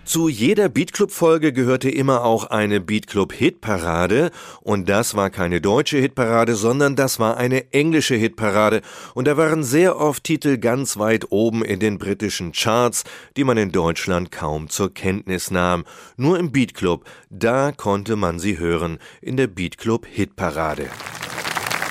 Zu jeder Beatclub-Folge gehörte immer auch eine Beatclub-Hitparade. Und das war keine deutsche Hitparade, sondern das war eine englische Hitparade. Und da waren sehr oft Titel ganz weit oben in den britischen Charts, die man in Deutschland kaum zur Kenntnis nahm. Nur im Beatclub, da konnte man sie hören, in der Beatclub-Hitparade.